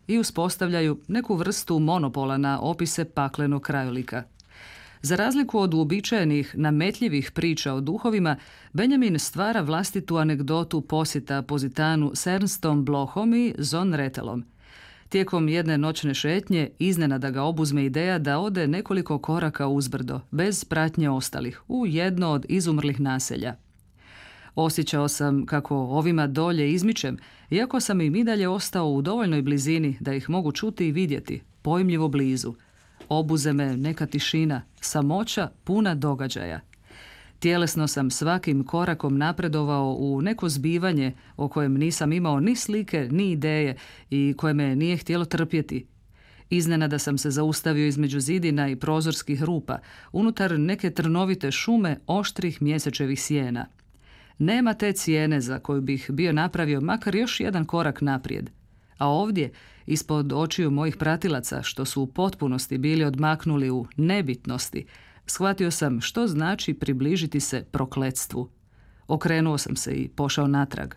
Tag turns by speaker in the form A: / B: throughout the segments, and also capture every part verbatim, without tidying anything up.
A: i uspostavljaju neku vrstu monopola na opise paklenog krajolika. Za razliku od uobičajenih nametljivih priča o duhovima, Benjamin stvara vlastitu anegdotu posjeta Pozitanu s Ernstom Blochom i Zon Retelom. Tijekom jedne noćne šetnje iznenada ga obuzme ideja da ode nekoliko koraka uzbrdo, bez pratnje ostalih, u jedno od izumrlih naselja. Osjećao sam kako ovima dolje izmičem, iako sam im i dalje ostao u dovoljnoj blizini da ih mogu čuti i vidjeti, pojmljivo blizu. Obuze me neka tišina, samoća puna događaja. Tjelesno sam svakim korakom napredovao u neko zbivanje o kojem nisam imao ni slike, ni ideje i koje me nije htjelo trpjeti. Iznenada sam se zaustavio između zidina i prozorskih rupa, unutar neke trnovite šume oštrih mjesečevih sjena. Nema te cijene za koju bih bio napravio makar još jedan korak naprijed. A ovdje, ispod očiju mojih pratilaca, što su u potpunosti bili odmaknuli u nebitnosti, shvatio sam što znači približiti se prokletstvu. Okrenuo sam se i pošao natrag.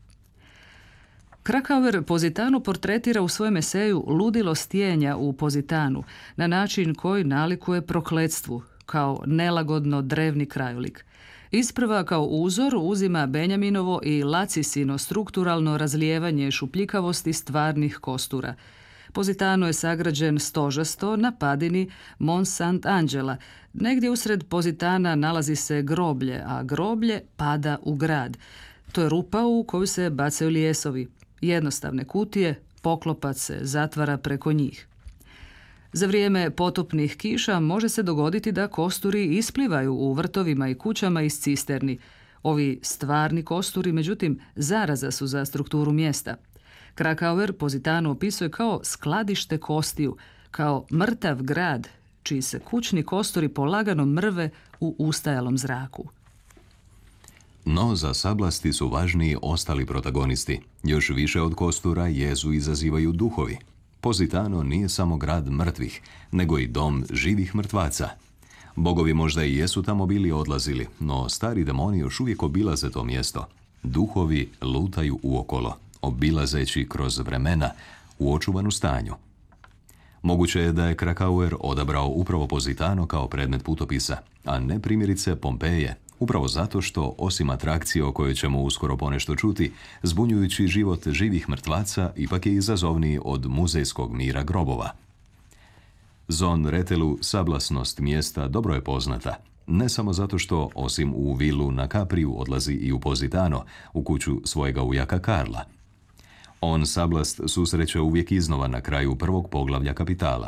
A: Krakauer Pozitanu portretira u svojem eseju ludilo stijenja u Pozitanu na način koji nalikuje prokletstvu, kao nelagodno drevni krajolik. Isprva kao uzor uzima Benjaminovo i Lacisino strukturalno razlijevanje šupljikavosti stvarnih kostura. Pozitano je sagrađen stožasto na padini Mont Sant'Angela. Negdje usred Pozitana nalazi se groblje, a groblje pada u grad. To je rupa u koju se bacaju lijesovi. Jednostavne kutije, poklopac se zatvara preko njih. Za vrijeme potopnih kiša može se dogoditi da kosturi isplivaju u vrtovima i kućama iz cisterni. Ovi stvarni kosturi, međutim, zaraza su za strukturu mjesta. Krakauer Pozitanu opisuje kao skladište kostiju, kao mrtav grad, čiji se kućni kosturi polagano mrve u ustajalom zraku.
B: No za Sablasti su važniji ostali protagonisti. Još više od kostura jezu izazivaju duhovi. Pozitano nije samo grad mrtvih, nego i dom živih mrtvaca. Bogovi možda i jesu tamo bili odlazili, no stari demoni još uvijek obilaze to mjesto. Duhovi lutaju uokolo, obilazeći kroz vremena u očuvanu stanju. Moguće je da je Krakauer odabrao upravo Pozitano kao predmet putopisa, a ne primjerice Pompeje, upravo zato što, osim atrakcije o kojoj ćemo uskoro ponešto čuti, zbunjujući život živih mrtvaca ipak je izazovniji od muzejskog mira grobova. Zon Retelu sablasnost mjesta dobro je poznata, ne samo zato što, osim u vilu na Kapriju, odlazi i u Pozitano, u kuću svojega ujaka Karla. On sablast susreće uvijek iznova na kraju prvog poglavlja Kapitala.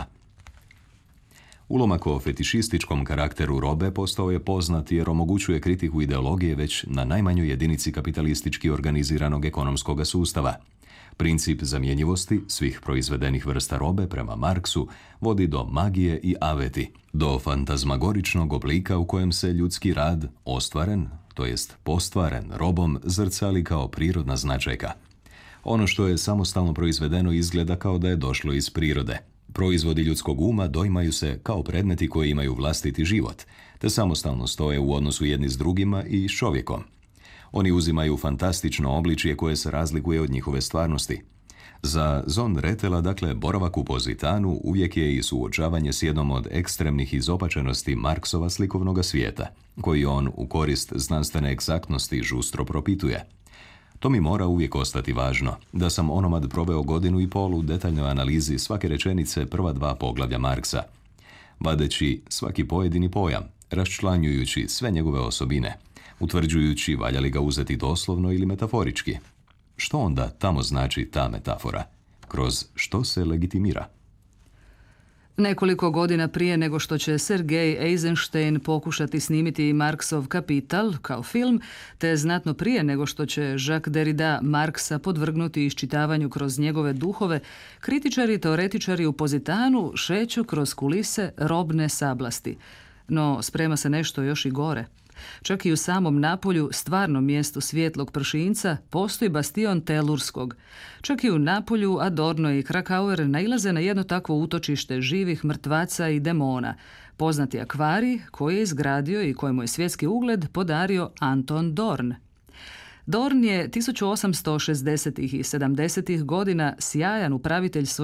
B: Ulomak o fetišističkom karakteru robe postao je poznat jer omogućuje kritiku ideologije već na najmanjoj jedinici kapitalistički organiziranog ekonomskog sustava. Princip zamjenjivosti svih proizvedenih vrsta robe prema Marksu vodi do magije i aveti, do fantazmagoričnog oblika u kojem se ljudski rad ostvaren, to jest postvaren robom, zrcali kao prirodna značajka. Ono što je samostalno proizvedeno izgleda kao da je došlo iz prirode. Proizvodi ljudskog uma doimaju se kao predmeti koji imaju vlastiti život, te samostalno stoje u odnosu jedni s drugima i s čovjekom. Oni uzimaju fantastično obličje koje se razlikuje od njihove stvarnosti. Za Zon Retela, dakle, boravak u Pozitanu uvijek je i suočavanje s jednom od ekstremnih izopačenosti Marksova slikovnoga svijeta, koji on u korist znanstvene egzaktnosti žustro propituje. To mi mora uvijek ostati važno, da sam onomad proveo godinu i pol u detaljnoj analizi svake rečenice prva dva poglavlja Marksa, vadeći svaki pojedini pojam, raščlanjujući sve njegove osobine, utvrđujući valja li ga uzeti doslovno ili metaforički. Što onda tamo znači ta metafora? Kroz što se legitimira?
A: Nekoliko godina prije nego što će Sergej Eisenstein pokušati snimiti Marksov Kapital kao film, te znatno prije nego što će Jacques Derrida Marksa podvrgnuti iščitavanju kroz njegove duhove, kritičari i teoretičari u Pozitanu šeću kroz kulise robne sablasti. No sprema se nešto još i gore. Čak i u samom Napolju, stvarnom mjestu svjetlog pršinca, postoji bastion Telurskog. Čak i u Napolju Adorno i Krakauer nailaze na jedno takvo utočište živih mrtvaca i demona, poznati akvarij koji je izgradio i kojemu je svjetski ugled podario Anton Dorn. Dorn je tisuću osamsto šezdesetih i sedamdesetih godina sjajan upravitelj svoje